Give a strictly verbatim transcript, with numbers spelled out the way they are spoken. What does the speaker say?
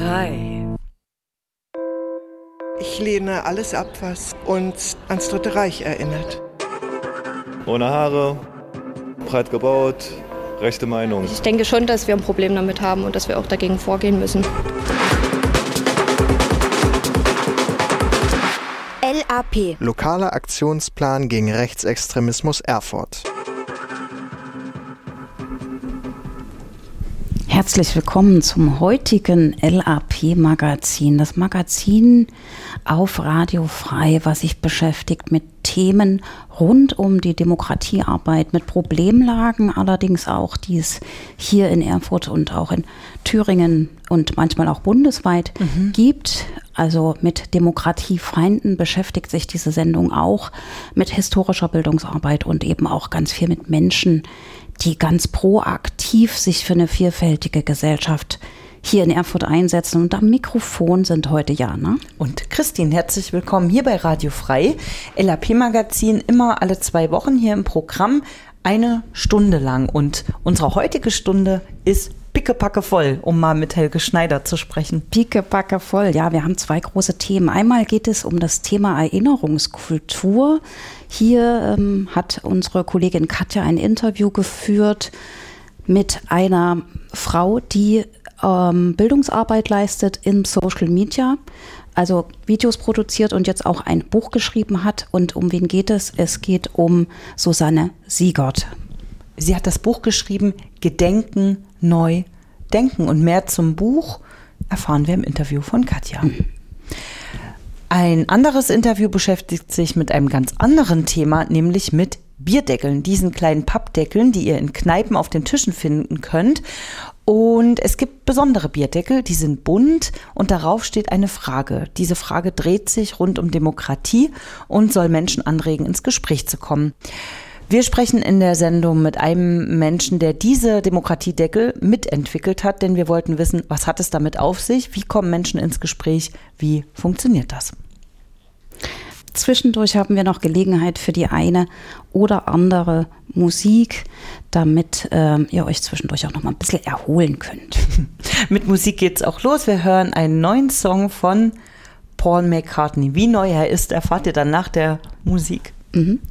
frei. Ich lehne alles ab, was uns ans Dritte Reich erinnert. Ohne Haare, breit gebaut, rechte Meinung. Ich denke schon, dass wir ein Problem damit haben und dass wir auch dagegen vorgehen müssen. L A P. Lokaler Aktionsplan gegen Rechtsextremismus Erfurt. Herzlich willkommen zum heutigen L A P-Magazin. Das Magazin auf Radio Frei, was sich beschäftigt mit Themen rund um die Demokratiearbeit, mit Problemlagen allerdings auch, die es hier in Erfurt und auch in Thüringen und manchmal auch bundesweit mhm. gibt. Also mit Demokratiefeinden beschäftigt sich diese Sendung auch, mit historischer Bildungsarbeit und eben auch ganz viel mit Menschen, die ganz proaktiv sich für eine vielfältige Gesellschaft hier in Erfurt einsetzen. Und am Mikrofon sind heute Jana und Christine. Herzlich willkommen hier bei Radio Frei, L A P-Magazin, immer alle zwei Wochen hier im Programm, eine Stunde lang. Und unsere heutige Stunde ist pickepacke voll, um mal mit Helge Schneider zu sprechen. Pickepacke voll, ja, wir haben zwei große Themen. Einmal geht es um das Thema Erinnerungskultur. Hier ähm, hat unsere Kollegin Katja ein Interview geführt mit einer Frau, die ähm, Bildungsarbeit leistet im Social Media, also Videos produziert und jetzt auch ein Buch geschrieben hat. Und um wen geht es? Es geht um Susanne Siegert. Sie hat das Buch geschrieben, Gedenken, neu denken. Und mehr zum Buch erfahren wir im Interview von Katja. Mhm. Ein anderes Interview beschäftigt sich mit einem ganz anderen Thema, nämlich mit Bierdeckeln, diesen kleinen Pappdeckeln, die ihr in Kneipen auf den Tischen finden könnt. Und es gibt besondere Bierdeckel, die sind bunt und darauf steht eine Frage. Diese Frage dreht sich rund um Demokratie und soll Menschen anregen, ins Gespräch zu kommen. Wir sprechen in der Sendung mit einem Menschen, der diese Demokratiedeckel mitentwickelt hat, denn wir wollten wissen, was hat es damit auf sich, wie kommen Menschen ins Gespräch, wie funktioniert das? Zwischendurch haben wir noch Gelegenheit für die eine oder andere Musik, damit ähm, ihr euch zwischendurch auch noch mal ein bisschen erholen könnt. Mit Musik geht's auch los. Wir hören einen neuen Song von Paul McCartney. Wie neu er ist, erfahrt ihr dann nach der Musik. Mhm.